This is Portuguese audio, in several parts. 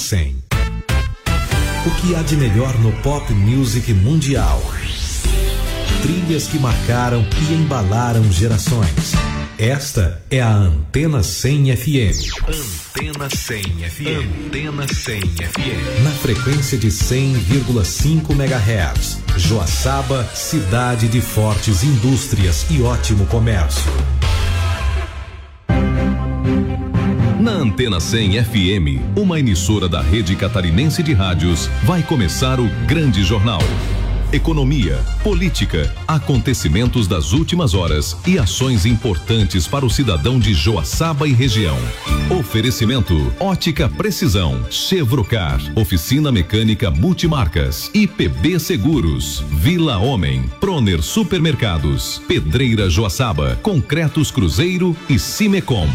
100. O que há de melhor no pop music mundial? Trilhas que marcaram e embalaram gerações. Esta é a Antena 100 FM. Antena 100 FM. Antena 100 FM. Na frequência de 100,5 MHz. Joaçaba, cidade de fortes indústrias e ótimo comércio. Na Antena 100 FM, uma emissora da Rede Catarinense de Rádios, vai começar o Grande Jornal. Economia, política, acontecimentos das últimas horas e ações importantes para o cidadão de Joaçaba e região. Oferecimento: Ótica Precisão, Chevrocar, Oficina Mecânica Multimarcas, IPB Seguros, Vila Homem, Proner Supermercados, Pedreira Joaçaba, Concretos Cruzeiro e Cimecom.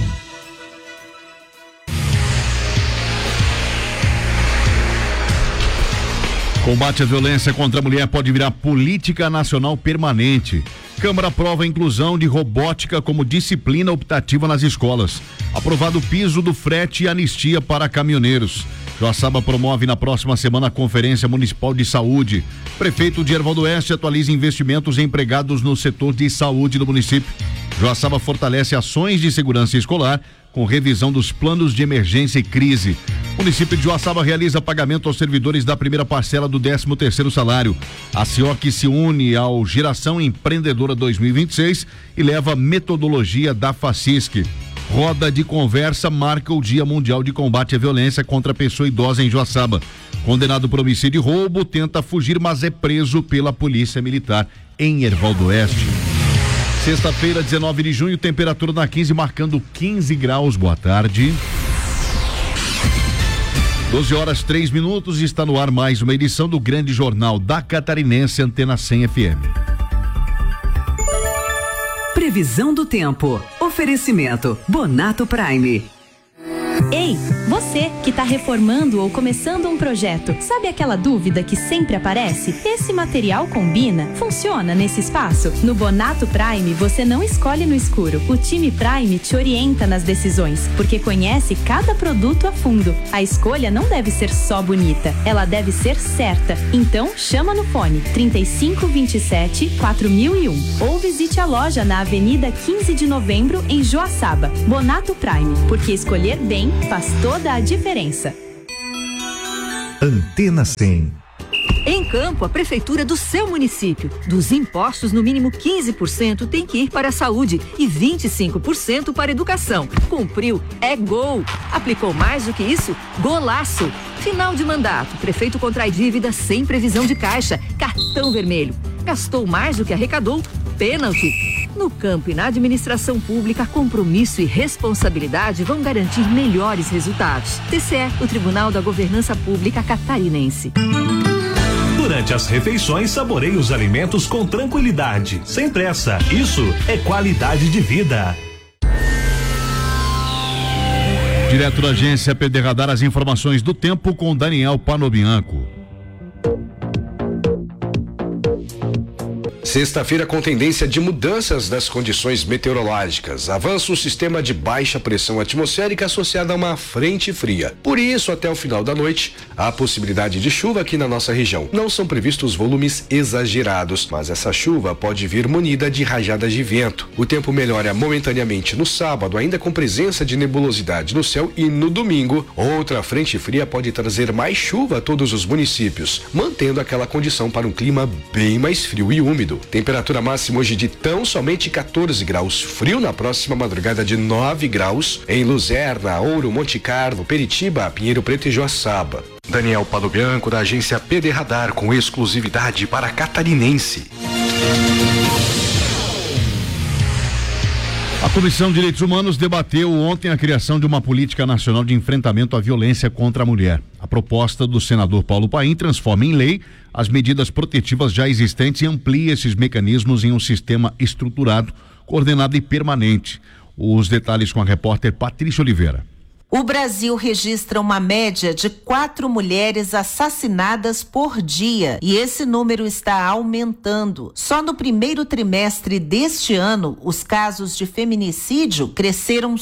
Combate à violência contra a mulher pode virar política nacional permanente. Câmara aprova a inclusão de robótica como disciplina optativa nas escolas. Aprovado o piso do frete e anistia para caminhoneiros. Joaçaba promove na próxima semana a Conferência Municipal de Saúde. Prefeito de Erval do Oeste atualiza investimentos empregados no setor de saúde do município. Joaçaba fortalece ações de segurança escolar com revisão dos planos de emergência e crise. O município de Joaçaba realiza pagamento aos servidores da primeira parcela do 13º salário. A CIOC se une ao Geração Empreendedora 2026 e leva metodologia da FACISC. Roda de conversa marca o Dia Mundial de Combate à Violência contra a Pessoa Idosa em Joaçaba. Condenado por homicídio e roubo, tenta fugir, mas é preso pela Polícia Militar em Erval do Oeste. Sexta-feira, 19 de junho, temperatura na 15, marcando 15 graus. Boa tarde. 12h03, está no ar mais uma edição do Grande Jornal da Catarinense, Antena 100 FM. Previsão do tempo. Oferecimento Bonato Prime. Ei, você que está reformando ou começando um projeto, sabe aquela dúvida que sempre aparece? Esse material combina? Funciona nesse espaço? No Bonato Prime, você não escolhe no escuro. O time Prime te orienta nas decisões, porque conhece cada produto a fundo. A escolha não deve ser só bonita, ela deve ser certa. Então, chama no fone 3527-4001 ou visite a loja na Avenida 15 de Novembro, em Joaçaba. Bonato Prime, porque escolher bem faz toda a diferença. Antena 100. Em Campo, a prefeitura do seu município. Dos impostos, no mínimo 15% tem que ir para a saúde e 25% para a educação. Cumpriu, é gol. Aplicou mais do que isso? Golaço. Final de mandato, prefeito contrai dívida sem previsão de caixa, cartão vermelho. Gastou mais do que arrecadou? Pênalti. No campo e na administração pública, compromisso e responsabilidade vão garantir melhores resultados. TCE, o Tribunal da Governança Pública Catarinense. Durante as refeições, saboreie os alimentos com tranquilidade, sem pressa. Isso é qualidade de vida. Direto da agência PD Radar, as informações do tempo com Daniel Panobianco. Sexta-feira com tendência de mudanças das condições meteorológicas. Avança um sistema de baixa pressão atmosférica associado a uma frente fria. Por isso, até o final da noite, há possibilidade de chuva aqui na nossa região. Não são previstos volumes exagerados, mas essa chuva pode vir munida de rajadas de vento. O tempo melhora momentaneamente no sábado, ainda com presença de nebulosidade no céu, e no domingo, outra frente fria pode trazer mais chuva a todos os municípios, mantendo aquela condição para um clima bem mais frio e úmido. Temperatura máxima hoje de tão somente 14 graus. Frio na próxima madrugada de 9 graus em Luzerna, Ouro, Monte Carlo, Peritiba, Pinheiro Preto e Joaçaba. Daniel Panobianco, da agência PD Radar, com exclusividade para Catarinense. A Comissão de Direitos Humanos debateu ontem a criação de uma política nacional de enfrentamento à violência contra a mulher. A proposta do senador Paulo Paim transforma em lei as medidas protetivas já existentes e amplia esses mecanismos em um sistema estruturado, coordenado e permanente. Os detalhes com a repórter Patrícia Oliveira. O Brasil registra uma média de 4 mulheres assassinadas por dia e esse número está aumentando. Só no primeiro trimestre deste ano, os casos de feminicídio cresceram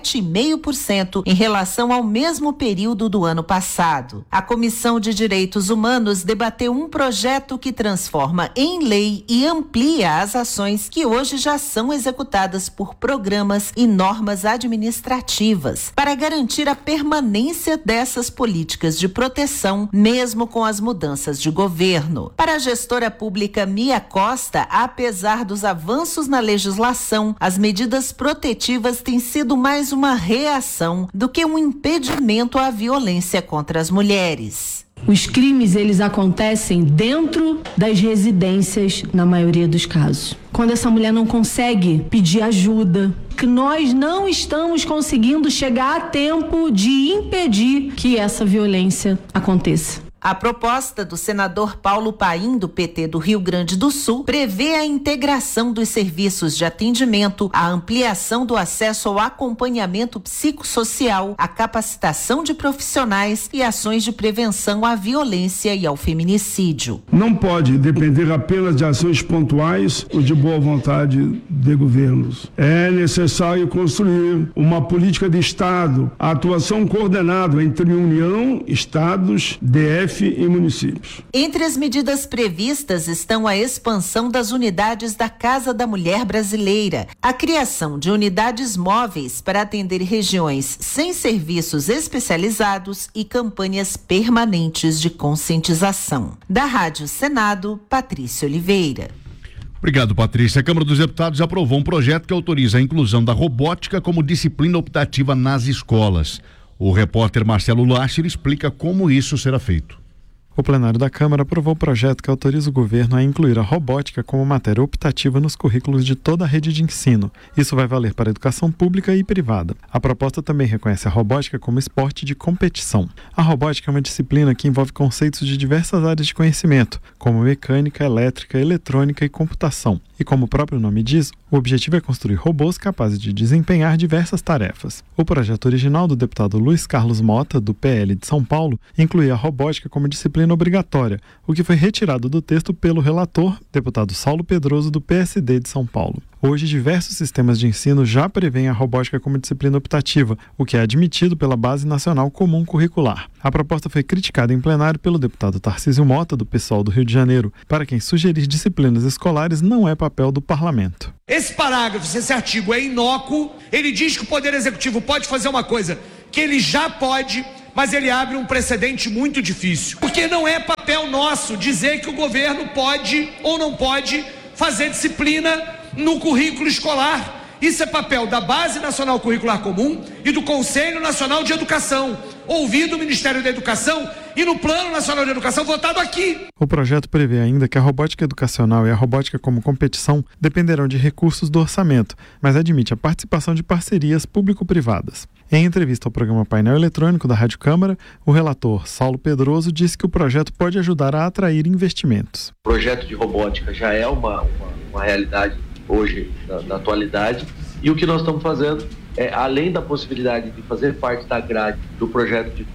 7,5% em relação ao mesmo período do ano passado. A Comissão de Direitos Humanos debateu um projeto que transforma em lei e amplia as ações que hoje já são executadas por programas e normas administrativas para garantir a permanência dessas políticas de proteção, mesmo com as mudanças de governo. Para a gestora pública Mia Costa, apesar dos avanços na legislação, as medidas protetivas têm sido mais uma reação do que um impedimento à violência contra as mulheres. Os crimes, eles acontecem dentro das residências, na maioria dos casos. Quando essa mulher não consegue pedir ajuda, que nós não estamos conseguindo chegar a tempo de impedir que essa violência aconteça. A proposta do senador Paulo Paim, do PT do Rio Grande do Sul, prevê a integração dos serviços de atendimento, a ampliação do acesso ao acompanhamento psicossocial, a capacitação de profissionais e ações de prevenção à violência e ao feminicídio. Não pode depender apenas de ações pontuais ou de boa vontade de governos. É necessário construir uma política de Estado, a atuação coordenada entre União, Estados, DF e municípios. Entre as medidas previstas estão a expansão das unidades da Casa da Mulher Brasileira, a criação de unidades móveis para atender regiões sem serviços especializados e campanhas permanentes de conscientização. Da Rádio Senado, Patrícia Oliveira. Obrigado, Patrícia. A Câmara dos Deputados aprovou um projeto que autoriza a inclusão da robótica como disciplina optativa nas escolas. O repórter Marcelo Lacher explica como isso será feito. O plenário da Câmara aprovou o projeto que autoriza o governo a incluir a robótica como matéria optativa nos currículos de toda a rede de ensino. Isso vai valer para a educação pública e privada. A proposta também reconhece a robótica como esporte de competição. A robótica é uma disciplina que envolve conceitos de diversas áreas de conhecimento, como mecânica, elétrica, eletrônica e computação. E como o próprio nome diz, o objetivo é construir robôs capazes de desempenhar diversas tarefas. O projeto original do deputado Luiz Carlos Mota, do PL de São Paulo, incluía a robótica como disciplina obrigatória, o que foi retirado do texto pelo relator, deputado Saulo Pedroso, do PSD de São Paulo. Hoje, diversos sistemas de ensino já prevêem a robótica como disciplina optativa, o que é admitido pela Base Nacional Comum Curricular. A proposta foi criticada em plenário pelo deputado Tarcísio Mota, do PSOL do Rio de Janeiro, para quem sugerir disciplinas escolares não é papel do parlamento. Esse parágrafo, esse artigo é inócuo, ele diz que o Poder Executivo pode fazer uma coisa que ele já pode, mas ele abre um precedente muito difícil. Porque não é papel nosso dizer que o governo pode ou não pode fazer disciplina no currículo escolar. Isso é papel da Base Nacional Curricular Comum e do Conselho Nacional de Educação, ouvido o Ministério da Educação e no Plano Nacional de Educação votado aqui. O projeto prevê ainda que a robótica educacional e a robótica como competição dependerão de recursos do orçamento, mas admite a participação de parcerias público-privadas. Em entrevista ao programa Painel Eletrônico da Rádio Câmara, o relator Saulo Pedroso disse que o projeto pode ajudar a atrair investimentos. O projeto de robótica já é uma realidade hoje, na atualidade, e o que nós estamos fazendo é, além da possibilidade de fazer parte da grade do projeto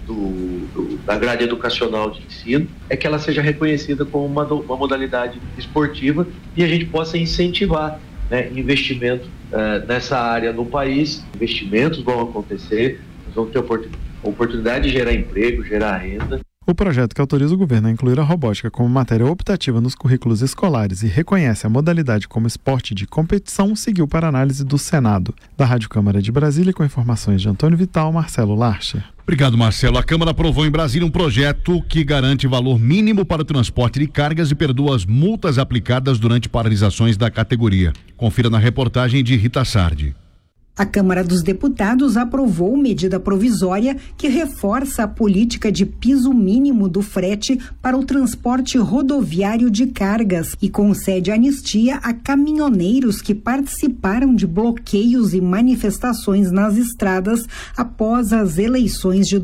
da grade educacional de ensino, é que ela seja reconhecida como uma modalidade esportiva e a gente possa incentivar, né, investimento nessa área no país. Investimentos vão acontecer, nós vamos ter oportunidade de gerar emprego, gerar renda. O projeto que autoriza o governo a incluir a robótica como matéria optativa nos currículos escolares e reconhece a modalidade como esporte de competição seguiu para análise do Senado. Da Rádio Câmara de Brasília, com informações de Antônio Vital, Marcelo Larcher. Obrigado, Marcelo. A Câmara aprovou em Brasília um projeto que garante valor mínimo para o transporte de cargas e perdoa as multas aplicadas durante paralisações da categoria. Confira na reportagem de Rita Sardi. A Câmara dos Deputados aprovou medida provisória que reforça a política de piso mínimo do frete para o transporte rodoviário de cargas e concede anistia a caminhoneiros que participaram de bloqueios e manifestações nas estradas após as eleições de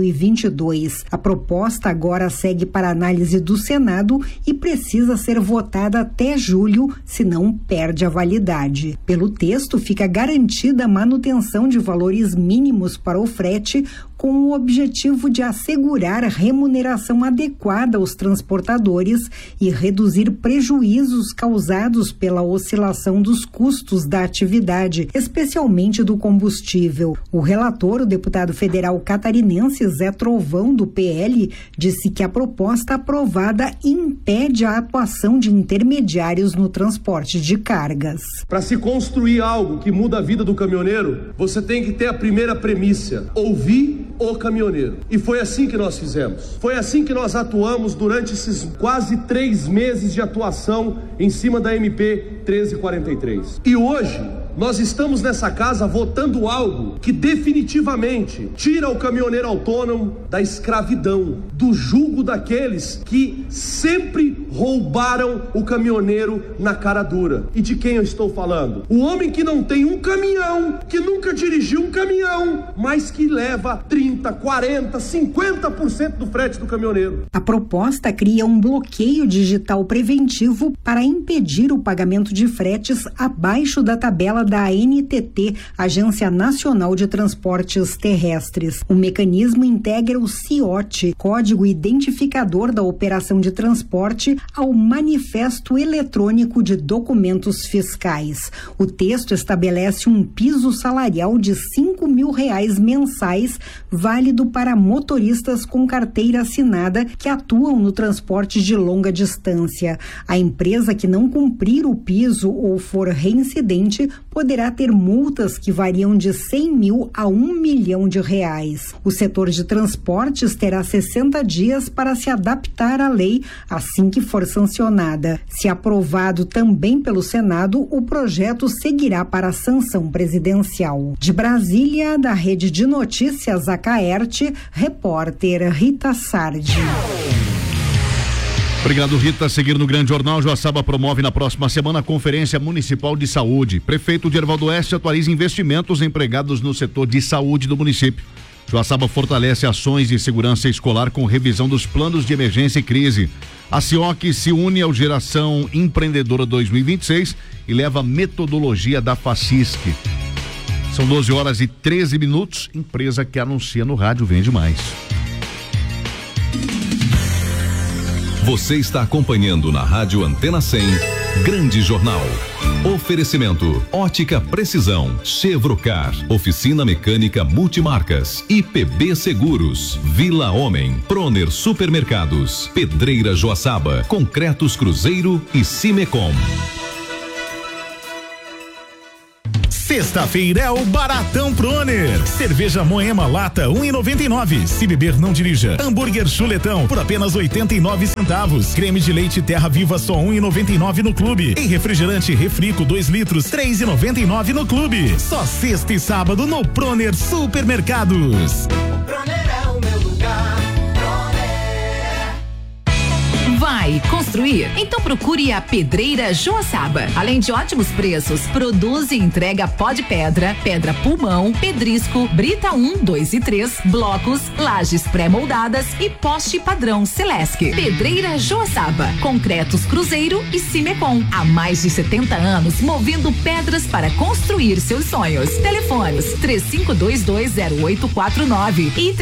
2022. A proposta agora segue para análise do Senado e precisa ser votada até julho, senão perde a validade. Pelo texto, fica garantida da manutenção de valores mínimos para o frete, com o objetivo de assegurar remuneração adequada aos transportadores e reduzir prejuízos causados pela oscilação dos custos da atividade, especialmente do combustível. O relator, o deputado federal catarinense Zé Trovão, do PL, disse que a proposta aprovada impede a atuação de intermediários no transporte de cargas. Para se construir algo que muda a vida do caminhoneiro, você tem que ter a primeira premissa: ouvir o caminhoneiro. E foi assim que nós fizemos. Foi assim que nós atuamos durante esses quase 3 meses de atuação em cima da MP 1343. E hoje nós estamos nessa casa votando algo que definitivamente tira o caminhoneiro autônomo da escravidão, do jugo daqueles que sempre roubaram o caminhoneiro na cara dura. E de quem eu estou falando? O homem que não tem um caminhão, que nunca dirigiu um caminhão, mas que leva 30, 40, 50% do frete do caminhoneiro. A proposta cria um bloqueio digital preventivo para impedir o pagamento de fretes abaixo da tabela da ANTT, Agência Nacional de Transportes Terrestres. O mecanismo integra o CIOT, Código Identificador da Operação de Transporte, ao Manifesto Eletrônico de Documentos Fiscais. O texto estabelece um piso salarial de R$5.000 mensais, válido para motoristas com carteira assinada que atuam no transporte de longa distância. A empresa que não cumprir o piso ou for reincidente poderá ter multas que variam de 100 mil a R$1 milhão. O setor de transportes terá 60 dias para se adaptar à lei assim que for sancionada. Se aprovado também pelo Senado, o projeto seguirá para a sanção presidencial. De Brasília, da Rede de Notícias Acaerte, repórter Rita Sardi. Obrigado, Rita. Seguir no Grande Jornal, Joaçaba promove na próxima semana a Conferência Municipal de Saúde. Prefeito de Herval do Oeste atualiza investimentos empregados no setor de saúde do município. Joaçaba fortalece ações de segurança escolar com revisão dos planos de emergência e crise. A CIOC se une ao Geração Empreendedora 2026 e leva a metodologia da FACISC. São 12h13, empresa que anuncia no rádio vende mais. Você está acompanhando na Rádio Antena 100, Grande Jornal. Oferecimento: Ótica Precisão, Chevrocar, Oficina Mecânica Multimarcas, IPB Seguros, Vila Homem, Proner Supermercados, Pedreira Joaçaba, Concretos Cruzeiro e Cimecom. Sexta-feira é o Baratão Proner. Cerveja Moema Lata 1,99. Se beber, não dirija. Hambúrguer Chuletão por apenas 89 centavos. Creme de leite Terra Viva só 1,99 no clube. E refrigerante Refrico 2 litros 3,99 no clube. Só sexta e sábado no Proner Supermercados. Proner é o meu lugar. Vai construir? Então procure a Pedreira Joaçaba. Além de ótimos preços, produz e entrega pó de pedra, pedra pulmão, pedrisco, brita 1, 2 e 3, blocos, lajes pré-moldadas e poste padrão Celesc. Pedreira Joaçaba, Concretos Cruzeiro e Cimecom. Há mais de 70 anos movendo pedras para construir seus sonhos. Telefones 35220849 e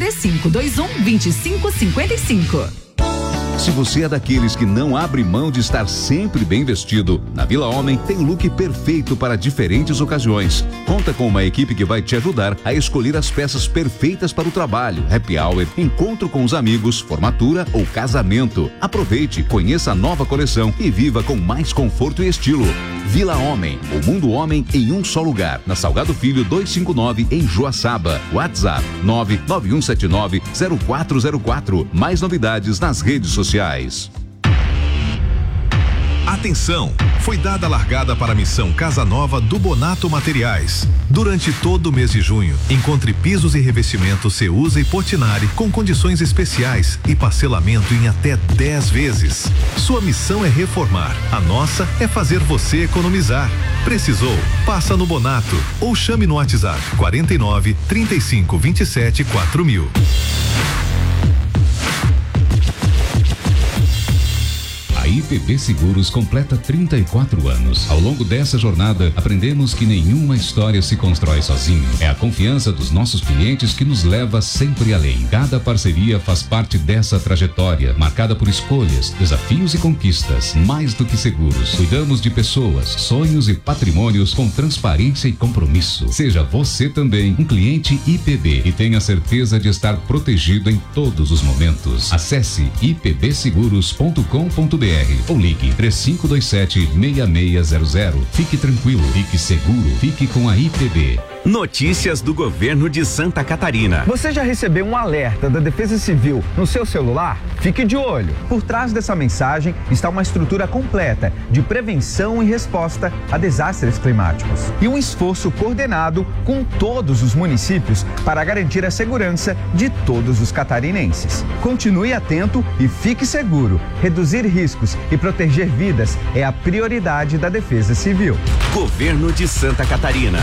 3521-2555. Se você é daqueles que não abre mão de estar sempre bem vestido, na Vila Homem tem o look perfeito para diferentes ocasiões. Conta com uma equipe que vai te ajudar a escolher as peças perfeitas para o trabalho, happy hour, encontro com os amigos, formatura ou casamento. Aproveite, conheça a nova coleção e viva com mais conforto e estilo. Vila Homem, o mundo homem em um só lugar. Na Salgado Filho 259 em Joaçaba. WhatsApp 991790404. Mais novidades nas redes sociais. Atenção! Foi dada a largada para a missão Casa Nova do Bonato Materiais. Durante todo o mês de junho, encontre pisos e revestimentos Ceusa e Portinari com condições especiais e parcelamento em até 10 vezes. Sua missão é reformar. A nossa é fazer você economizar. Precisou? Passa no Bonato ou chame no WhatsApp 49 35 27 4000. IPB Seguros completa 34 anos. Ao longo dessa jornada, aprendemos que nenhuma história se constrói sozinho. É a confiança dos nossos clientes que nos leva sempre além. Cada parceria faz parte dessa trajetória, marcada por escolhas, desafios e conquistas. Mais do que seguros, cuidamos de pessoas, sonhos e patrimônios com transparência e compromisso. Seja você também um cliente IPB e tenha certeza de estar protegido em todos os momentos. Acesse ipbseguros.com.br ou ligue 3527-6600. Fique tranquilo, fique seguro, fique com a IPB. Notícias do governo de Santa Catarina. Você já recebeu um alerta da Defesa Civil no seu celular? Fique de olho. Por trás dessa mensagem está uma estrutura completa de prevenção e resposta a desastres climáticos e um esforço coordenado com todos os municípios para garantir a segurança de todos os catarinenses. Continue atento e fique seguro. Reduzir riscos e proteger vidas é a prioridade da Defesa Civil. Governo de Santa Catarina.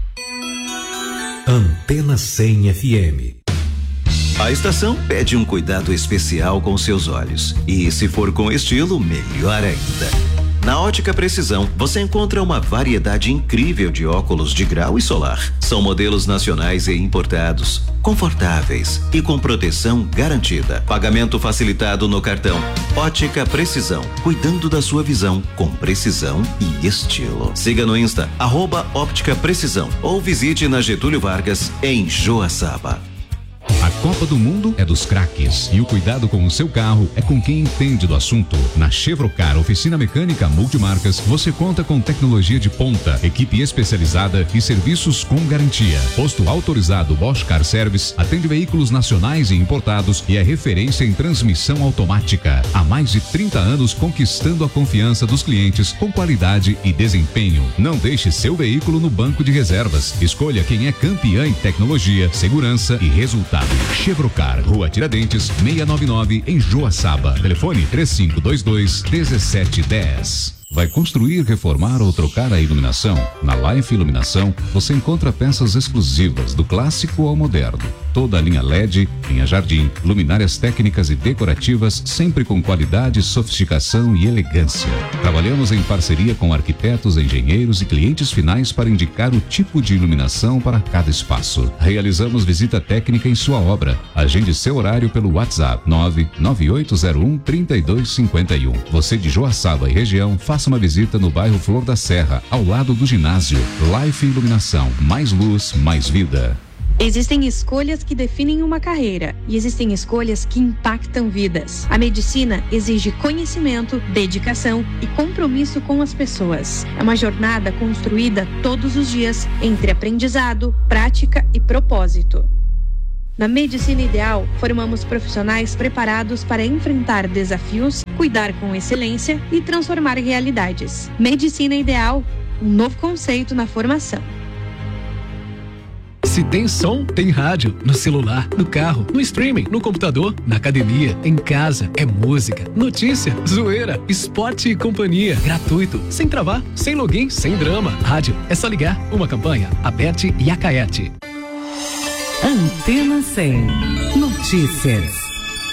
Antena 100 FM. A estação pede um cuidado especial com seus olhos. E se for com estilo, melhor ainda. Na Ótica Precisão, você encontra uma variedade incrível de óculos de grau e solar. São modelos nacionais e importados, confortáveis e com proteção garantida. Pagamento facilitado no cartão. Ótica Precisão, cuidando da sua visão com precisão e estilo. Siga no Insta, @Óptica Precisão, ou visite na Getúlio Vargas, em Joaçaba. A Copa do Mundo é dos craques e o cuidado com o seu carro é com quem entende do assunto. Na Chevrocar Oficina Mecânica Multimarcas, você conta com tecnologia de ponta, equipe especializada e serviços com garantia. Posto autorizado Bosch Car Service, atende veículos nacionais e importados e é referência em transmissão automática. Há mais de 30 anos conquistando a confiança dos clientes com qualidade e desempenho. Não deixe seu veículo no banco de reservas. Escolha quem é campeã em tecnologia, segurança e resultado. Chevrocar, Rua Tiradentes, 699, em Joaçaba. Telefone 3522-1710. Vai construir, reformar ou trocar a iluminação? Na Life Iluminação, você encontra peças exclusivas do clássico ao moderno. Toda a linha LED, linha jardim, luminárias técnicas e decorativas, sempre com qualidade, sofisticação e elegância. Trabalhamos em parceria com arquitetos, engenheiros e clientes finais para indicar o tipo de iluminação para cada espaço. Realizamos visita técnica em sua obra. Agende seu horário pelo WhatsApp 99801-3251. Você de Joaçaba e região, faça uma visita no bairro Flor da Serra, ao lado do ginásio. Life Iluminação, mais luz, mais vida. Existem escolhas que definem uma carreira e existem escolhas que impactam vidas. A medicina exige conhecimento, dedicação e compromisso com as pessoas. É uma jornada construída todos os dias entre aprendizado, prática e propósito. Na Medicina Ideal, formamos profissionais preparados para enfrentar desafios, cuidar com excelência e transformar realidades. Medicina Ideal, um novo conceito na formação. Se tem som, tem rádio. No celular, no carro, no streaming, no computador, na academia, em casa. É música, notícia, zoeira, esporte e companhia. Gratuito, sem travar, sem login, sem drama. Rádio, é só ligar. Uma campanha, Abete e Acaete. Antena 100. Notícias.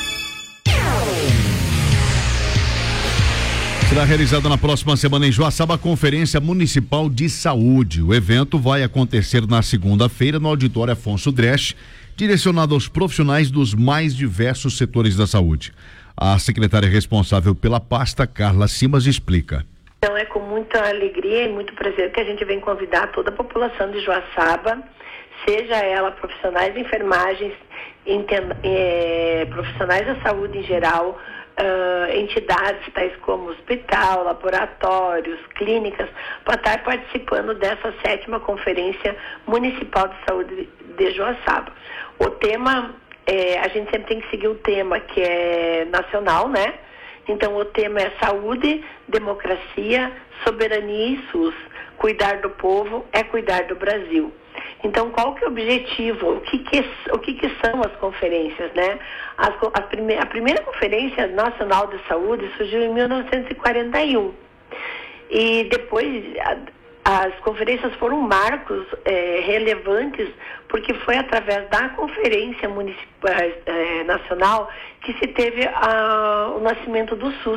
Será realizada na próxima semana em Joaçaba a Conferência Municipal de Saúde. O evento vai acontecer na segunda-feira no Auditório Afonso Dresch, direcionado aos profissionais dos mais diversos setores da saúde. A secretária responsável pela pasta, Carla Simas, explica. Então é com muita alegria e muito prazer que a gente vem convidar toda a população de Joaçaba, seja ela profissionais de enfermagens, profissionais da saúde em geral, entidades tais como hospital, laboratórios, clínicas, para estar participando dessa 7ª Conferência Municipal de Saúde de Joaçaba. O tema, a gente sempre tem que seguir o tema que é nacional, né? Então o tema é saúde, democracia, soberania e SUS. Cuidar do povo é cuidar do Brasil. Então, qual que é o objetivo? O que são as conferências, né? A primeira Conferência Nacional de Saúde surgiu em 1941. E depois, as conferências foram marcos relevantes, porque foi através da Conferência Municipal Nacional que se teve o nascimento do SUS,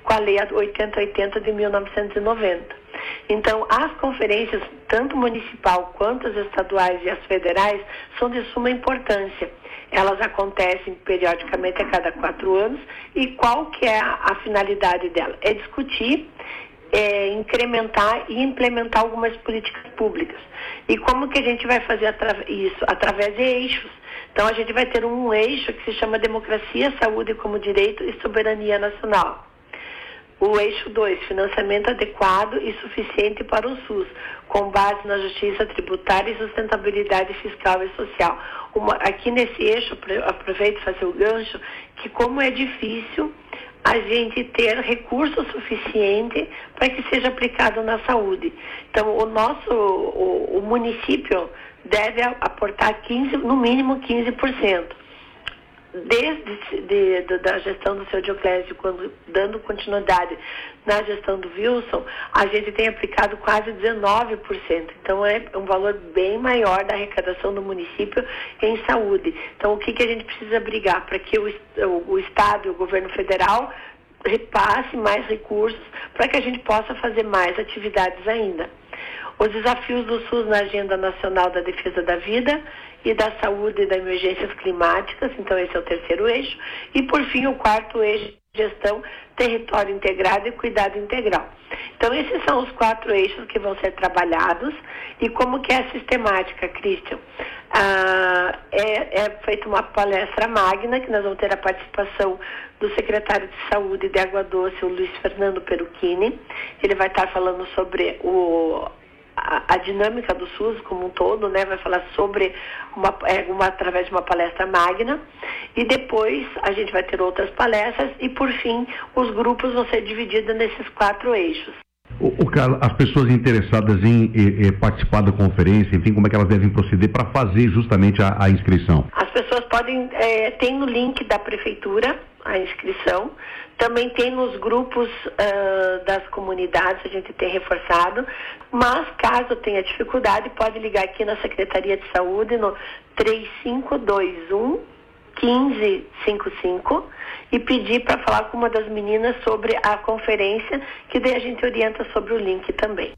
com a Lei 8080 de 1990. Então, as conferências, tanto municipal quanto as estaduais e as federais, são de suma importância. Elas acontecem periodicamente a cada 4 anos, e qual que é a finalidade dela? É discutir, incrementar e implementar algumas políticas públicas. E como que a gente vai fazer isso? Através de eixos. Então, a gente vai ter um eixo que se chama Democracia, Saúde como Direito e Soberania Nacional. O eixo 2, financiamento adequado e suficiente para o SUS, com base na justiça tributária e sustentabilidade fiscal e social. Aqui nesse eixo, aproveito para fazer o gancho, que como é difícil a gente ter recurso suficiente para que seja aplicado na saúde. Então, o município deve aportar no mínimo 15%. Da gestão do seu Dioclésio, dando continuidade na gestão do Wilson, a gente tem aplicado quase 19%. Então é um valor bem maior da arrecadação do município em saúde. Então o que a gente precisa brigar? Para que o Estado e o governo federal repasse mais recursos para que a gente possa fazer mais atividades ainda. Os desafios do SUS na Agenda Nacional da Defesa da Vida e da Saúde e das Emergências Climáticas, então esse é o 3º eixo. E, por fim, o 4º eixo, gestão, território integrado e cuidado integral. Então, esses são os 4 eixos que vão ser trabalhados. E como que é a sistemática, Christian? É feita uma palestra magna, que nós vamos ter a participação do secretário de Saúde de Água Doce, o Luiz Fernando Peruchini. Ele vai estar falando sobre a dinâmica do SUS como um todo, né? Vai falar sobre através de uma palestra magna, e depois a gente vai ter outras palestras, e por fim os grupos vão ser divididos nesses 4 eixos. Carla, as pessoas interessadas em participar da conferência, enfim, como é que elas devem proceder para fazer justamente a inscrição? As pessoas podem, tem no link da prefeitura a inscrição, também tem nos grupos das comunidades, a gente tem reforçado, mas caso tenha dificuldade, pode ligar aqui na Secretaria de Saúde no 3521-1555 e pedir para falar com uma das meninas sobre a conferência, que daí a gente orienta sobre o link também.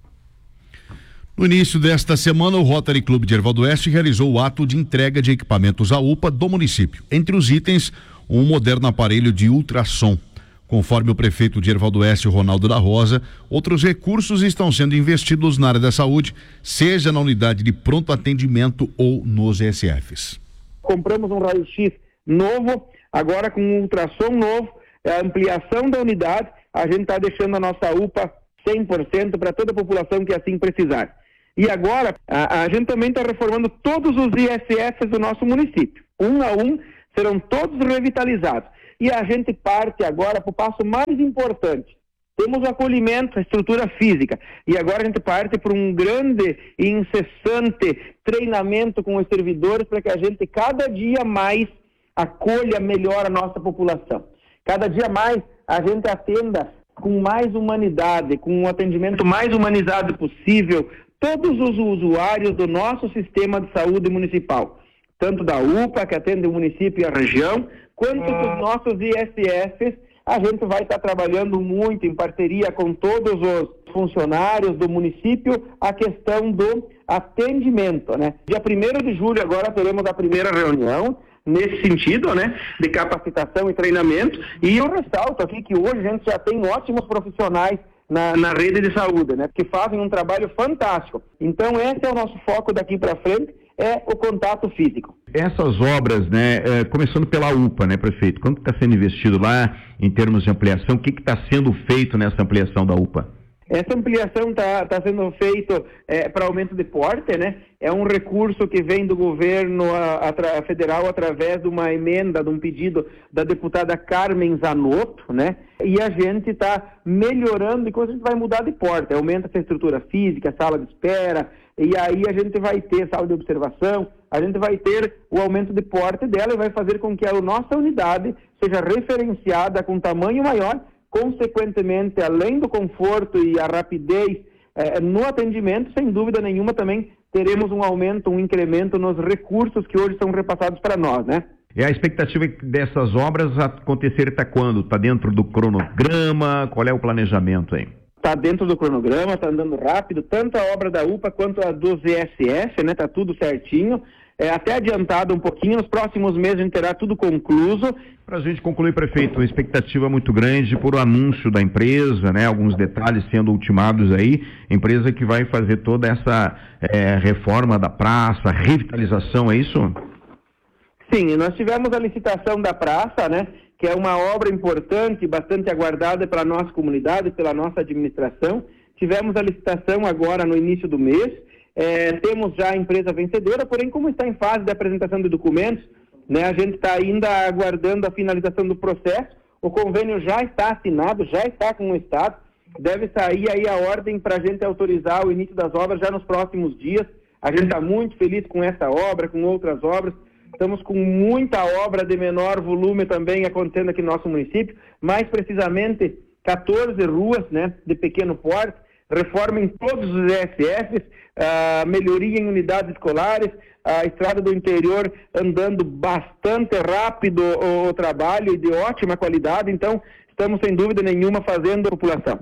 No início desta semana, o Rotary Clube de Erval do Oeste realizou o ato de entrega de equipamentos à UPA do município. Entre os itens, um moderno aparelho de ultrassom. Conforme o prefeito de Erval do Oeste, Ronaldo da Rosa, outros recursos estão sendo investidos na área da saúde, seja na unidade de pronto atendimento ou nos ESFs. Compramos um raio-x novo, agora com um ultrassom novo, a ampliação da unidade, a gente está deixando a nossa UPA 100% para toda a população que assim precisar. E agora, a gente também está reformando todos os ISFs do nosso município. Um a um, serão todos revitalizados. E a gente parte agora para o passo mais importante. Temos o acolhimento, a estrutura física. E agora a gente parte para um grande e incessante treinamento com os servidores para que a gente cada dia mais acolha melhor a nossa população. Cada dia mais a gente atenda com mais humanidade, com um atendimento mais humanizado possível, todos os usuários do nosso sistema de saúde municipal, tanto da UPA, que atende o município e a região, quanto dos nossos ISFs. A gente vai estar trabalhando muito em parceria com todos os funcionários do município a questão do atendimento, né? Dia 1º de julho agora teremos a primeira reunião nesse sentido, né, de capacitação e treinamento, e eu ressalto aqui que hoje a gente já tem ótimos profissionais na rede de saúde, né, que fazem um trabalho fantástico. Então esse é o nosso foco daqui para frente, é o contato físico. Essas obras, né, começando pela UPA, né, prefeito, quanto está sendo investido lá em termos de ampliação, o que está sendo feito nessa ampliação da UPA? Essa ampliação está sendo feita para aumento de porte, né? É um recurso que vem do governo federal através de uma emenda, de um pedido da deputada Carmen Zanotto, né? E a gente está melhorando, e a gente vai mudar de porte, aumenta essa estrutura física, sala de espera, e aí a gente vai ter sala de observação, a gente vai ter o aumento de porte dela e vai fazer com que a nossa unidade seja referenciada com tamanho maior. Consequentemente, além do conforto e a rapidez no atendimento, sem dúvida nenhuma também teremos um aumento, um incremento nos recursos que hoje são repassados para nós, né? E a expectativa dessas obras acontecerem até quando? Está dentro do cronograma? Qual é o planejamento aí? Está dentro do cronograma, está andando rápido, tanto a obra da UPA quanto a do ZSF, né? Está tudo certinho. Até adiantado um pouquinho, nos próximos meses a gente terá tudo concluído. Para a gente concluir, prefeito, uma expectativa muito grande por o anúncio da empresa, né? Alguns detalhes sendo ultimados aí, empresa que vai fazer toda essa reforma da praça, revitalização, é isso? Sim, nós tivemos a licitação da praça, né? Que é uma obra importante, bastante aguardada pela nossa comunidade, pela nossa administração. Tivemos a licitação agora no início do mês. Temos já a empresa vencedora, porém, como está em fase de apresentação de documentos, né, a gente está ainda aguardando a finalização do processo. O convênio já está assinado, já está com o Estado. Deve sair aí a ordem para a gente autorizar o início das obras já nos próximos dias. A gente está muito feliz com essa obra, com outras obras. Estamos com muita obra de menor volume também acontecendo aqui no nosso município. Mais precisamente, 14 ruas, né, de pequeno porte, reforma em todos os ESFs, melhoria em unidades escolares, a estrada do interior andando bastante rápido o trabalho e de ótima qualidade. Então, estamos sem dúvida nenhuma fazendo a população.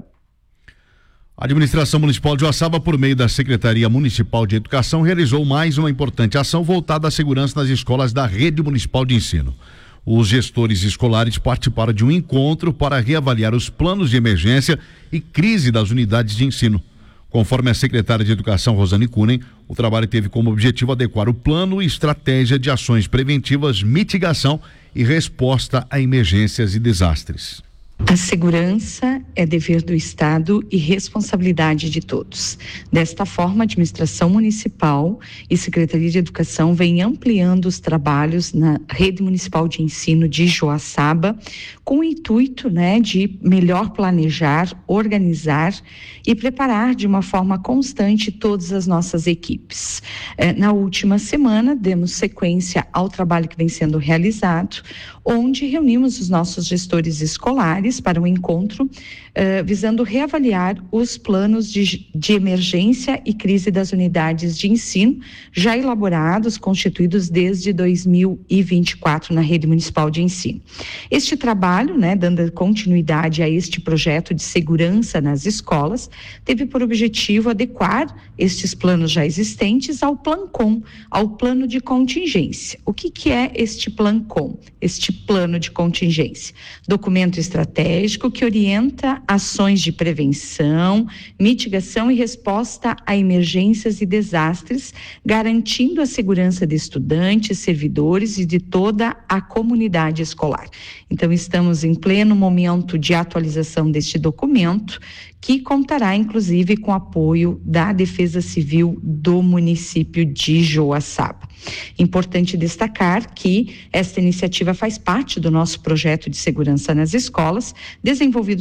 A administração municipal de Joaçaba, por meio da Secretaria Municipal de Educação, realizou mais uma importante ação voltada à segurança nas escolas da Rede Municipal de Ensino. Os gestores escolares participaram de um encontro para reavaliar os planos de emergência e crise das unidades de ensino. Conforme a secretária de Educação, Rosane Kunen, o trabalho teve como objetivo adequar o plano e estratégia de ações preventivas, mitigação e resposta a emergências e desastres. A segurança é dever do Estado e responsabilidade de todos. Desta forma, a administração municipal e Secretaria de Educação vem ampliando os trabalhos na Rede Municipal de Ensino de Joaçaba, com o intuito, de melhor planejar, organizar e preparar de uma forma constante todas as nossas equipes. Na última semana, demos sequência ao trabalho que vem sendo realizado, onde reunimos os nossos gestores escolares para um encontro visando reavaliar os planos de emergência e crise das unidades de ensino já elaborados, constituídos desde 2024 na Rede Municipal de Ensino. Este trabalho, dando continuidade a este projeto de segurança nas escolas, teve por objetivo adequar estes planos já existentes ao PLANCOM, ao plano de contingência. O que é este PLANCOM? Este plano de contingência? Documento estratégico que orienta ações de prevenção, mitigação e resposta a emergências e desastres, garantindo a segurança de estudantes, servidores e de toda a comunidade escolar. Então, estamos em pleno momento de atualização deste documento, que contará, inclusive, com apoio da Defesa Civil do município de Joaçaba. Importante destacar que esta iniciativa faz parte do nosso projeto de segurança nas escolas, desenvolvido